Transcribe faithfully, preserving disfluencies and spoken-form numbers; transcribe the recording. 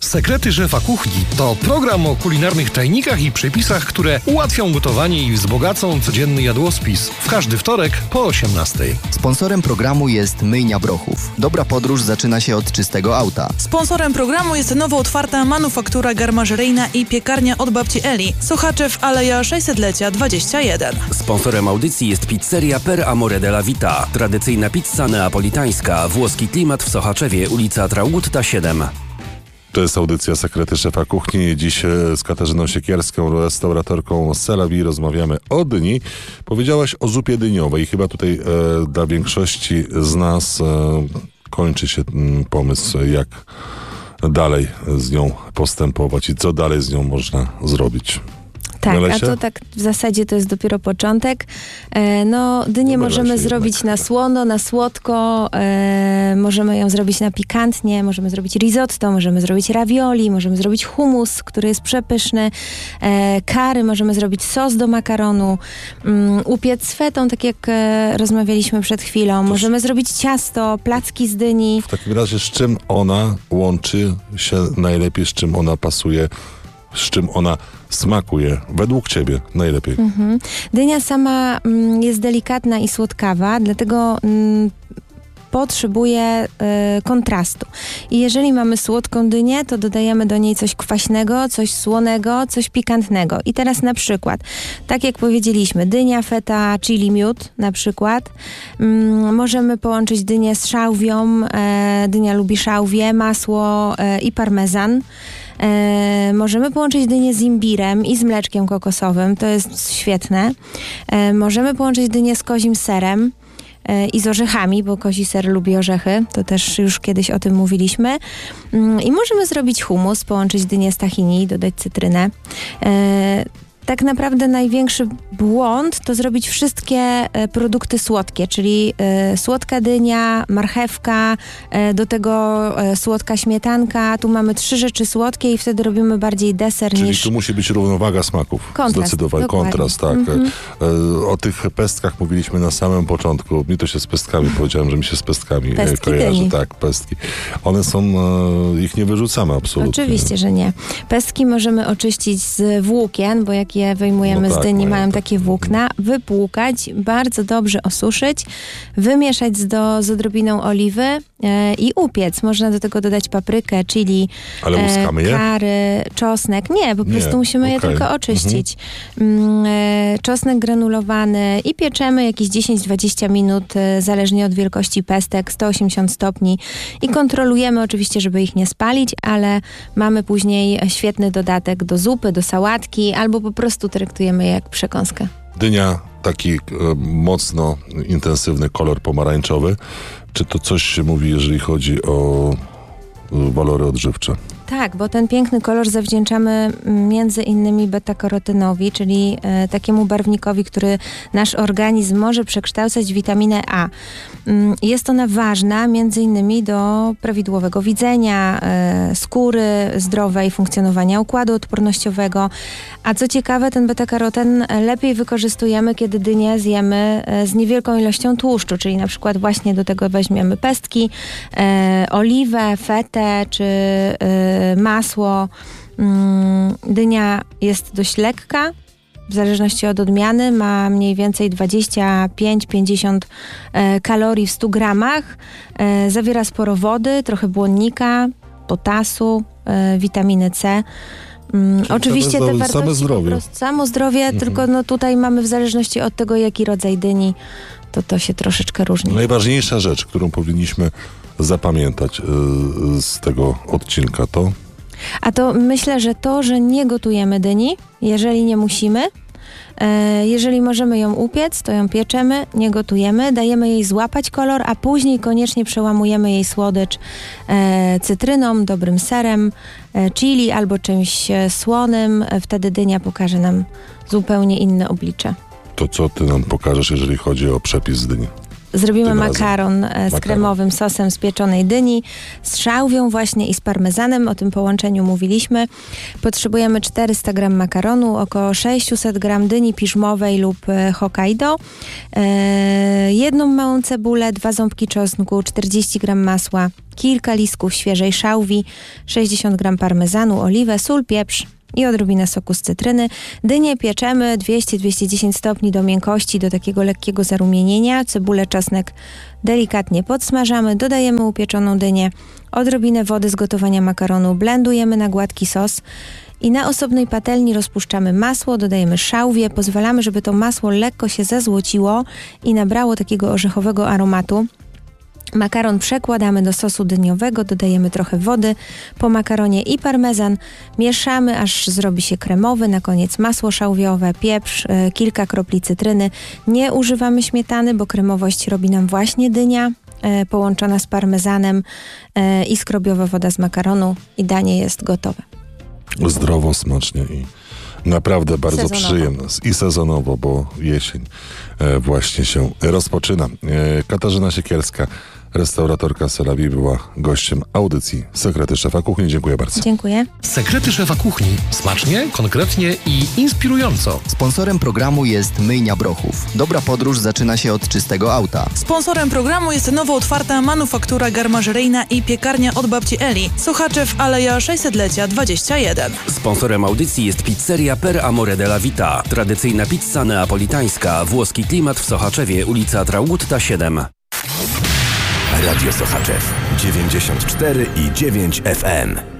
Sekrety szefa kuchni to program o kulinarnych tajnikach i przepisach, które ułatwią gotowanie i wzbogacą codzienny jadłospis. W każdy wtorek po osiemnastej. Sponsorem programu jest Myjnia Brochów. Dobra podróż zaczyna się od czystego auta. Sponsorem programu jest nowo otwarta manufaktura garmażeryjna i piekarnia od babci Eli. Sochaczew, Aleja sześćsetlecia dwadzieścia jeden. Sponsorem audycji jest pizzeria Per Amore della Vita. Tradycyjna pizza neapolitańska. Włoski klimat w Sochaczewie, ulica Traugutta siedem. To jest audycja Sekrety szefa kuchni. Dziś z Katarzyną Siekierską, restauratorką z Selawi, rozmawiamy o dyni. Powiedziałaś o zupie dyniowej. Chyba tutaj e, dla większości z nas e, kończy się m, pomysł, jak dalej z nią postępować i co dalej z nią można zrobić. Tak, Mylę a się? to tak w zasadzie to jest dopiero początek. E, no, dynię Mylę możemy się zrobić jednak. na słono, na słodko, e, możemy ją zrobić na pikantnie, możemy zrobić risotto, możemy zrobić ravioli, możemy zrobić hummus, który jest przepyszny, e, curry, możemy zrobić sos do makaronu, um, upiec z fetą, tak jak e, rozmawialiśmy przed chwilą, możemy zrobić ciasto, placki z dyni. W takim razie z czym ona łączy się najlepiej, z czym ona pasuje, z czym ona smakuje według ciebie najlepiej? Mhm. Dynia sama mm, jest delikatna i słodkawa, dlatego mm, potrzebuje y, kontrastu. I jeżeli mamy słodką dynię, to dodajemy do niej coś kwaśnego, coś słonego, coś pikantnego. I teraz na przykład, tak jak powiedzieliśmy, dynia, feta, chili, miód na przykład. Mm, możemy połączyć dynię z szałwią. E, dynia lubi szałwię, masło e, i parmezan. E, możemy połączyć dynię z imbirem i z mleczkiem kokosowym. To jest świetne. E, możemy połączyć dynię z kozim serem e, i z orzechami, bo kozi ser lubi orzechy. To też już kiedyś o tym mówiliśmy. Mm, I możemy zrobić hummus, połączyć dynię z tahini, dodać cytrynę. E, Tak naprawdę największy błąd to zrobić wszystkie e, produkty słodkie, czyli e, słodka dynia, marchewka, e, do tego e, słodka śmietanka. Tu mamy trzy rzeczy słodkie i wtedy robimy bardziej deser Czyli niż... tu musi być równowaga smaków. Kontrast, Zdecydowanie. dokładnie. Kontrast, tak. Mhm. E, o tych pestkach mówiliśmy na samym początku. Mi to się z pestkami, powiedziałem, że mi się z pestkami e, Pestki kojarzy. dyni. Tak, pestki. One są, e, ich nie wyrzucamy absolutnie. Oczywiście, że nie. Pestki możemy oczyścić z włókien, bo jak je wyjmujemy No z tak, dyni, mają mają tak. takie włókna, wypłukać, bardzo dobrze osuszyć, wymieszać z, do, z odrobiną oliwy e, i upiec. Można do tego dodać paprykę, chili, Ale łuskamy je? curry, czosnek. Nie, po Nie, prostu musimy je okej. tylko oczyścić. Mm, e, czosnek granulowany i pieczemy jakieś dziesięć do dwudziestu minut, e, zależnie od wielkości pestek, sto osiemdziesiąt stopni i kontrolujemy oczywiście, żeby ich nie spalić, ale mamy później świetny dodatek do zupy, do sałatki, albo po prostu traktujemy je jak przekąskę. Dynia, taki e, mocno intensywny kolor pomarańczowy. Czy to coś się mówi, jeżeli chodzi o e, walory odżywcze? Tak, bo ten piękny kolor zawdzięczamy między innymi beta-karotynowi, czyli e, takiemu barwnikowi, który nasz organizm może przekształcać w witaminę A. Mm, jest ona ważna między innymi do prawidłowego widzenia, e, skóry zdrowej, funkcjonowania układu odpornościowego. A co ciekawe, ten beta-karoten lepiej wykorzystujemy, kiedy dynię zjemy e, z niewielką ilością tłuszczu, czyli na przykład właśnie do tego weźmiemy pestki, e, oliwę, fetę czy e, masło. Dynia jest dość lekka, w zależności od odmiany, ma mniej więcej dwadzieścia pięć do pięćdziesięciu kalorii w stu gramach, zawiera sporo wody, trochę błonnika, potasu, witaminy C. Czyli Oczywiście same te zdrowie, wartości same zdrowie. po prostu, samo zdrowie, Mhm. tylko tylko no tutaj mamy w zależności od tego, jaki rodzaj dyni, to to się troszeczkę różni. Najważniejsza rzecz, którą powinniśmy zapamiętać y, z tego odcinka, to A to myślę, że to, że nie gotujemy dyni, jeżeli nie musimy, e, jeżeli możemy ją upiec, to ją pieczemy, nie gotujemy, dajemy jej złapać kolor, a później koniecznie przełamujemy jej słodycz e, cytryną, dobrym serem, e, chili albo czymś e, słonym. E, wtedy dynia pokaże nam zupełnie inne oblicze. to co ty nam pokażesz, jeżeli chodzi o przepis z dyni? Zrobimy Tym razem. makaron e, z Makaron. kremowym sosem z pieczonej dyni, z szałwią właśnie i z parmezanem. O tym połączeniu mówiliśmy. Potrzebujemy czterysta gram makaronu, około sześćset gram dyni piżmowej lub e, Hokkaido, e, jedną małą cebulę, dwa ząbki czosnku, czterdzieści gram masła, kilka listków świeżej szałwi, sześćdziesiąt gram parmezanu, oliwę, sól, pieprz i odrobinę soku z cytryny. Dynię pieczemy dwieście do dwustu dziesięciu stopni do miękkości, do takiego lekkiego zarumienienia. Cebulę, czosnek delikatnie podsmażamy, dodajemy upieczoną dynię, odrobinę wody z gotowania makaronu, blendujemy na gładki sos i na osobnej patelni rozpuszczamy masło, dodajemy szałwię, pozwalamy, żeby to masło lekko się zezłociło i nabrało takiego orzechowego aromatu. Makaron przekładamy do sosu dyniowego, dodajemy trochę wody po makaronie i parmezan. Mieszamy, aż zrobi się kremowy. Na koniec masło szałwiowe, pieprz, e, kilka kropli cytryny. Nie używamy śmietany, bo kremowość robi nam właśnie dynia e, połączona z parmezanem e, i skrobiowa woda z makaronu i danie jest gotowe. Zdrowo, smacznie i naprawdę bardzo Sezonowo. przyjemne. I sezonowo, bo jesień e, właśnie się rozpoczyna. E, Katarzyna Siekierska, restauratorka Selawi, była gościem audycji Sekrety Szefa Kuchni. Dziękuję bardzo. Dziękuję. Sekrety Szefa Kuchni. Smacznie, konkretnie i inspirująco. Sponsorem programu jest Myjnia Brochów. Dobra podróż zaczyna się od czystego auta. Sponsorem programu jest nowo otwarta manufaktura garmażeryjna i piekarnia od babci Eli. Sochaczew, Aleja sześćsetlecia dwadzieścia jeden. Sponsorem audycji jest pizzeria Per Amore della Vita. Tradycyjna pizza neapolitańska. Włoski klimat w Sochaczewie, ulica Traugutta siedem. Radio Sochaczew dziewięćdziesiąt cztery i dziewięć F M.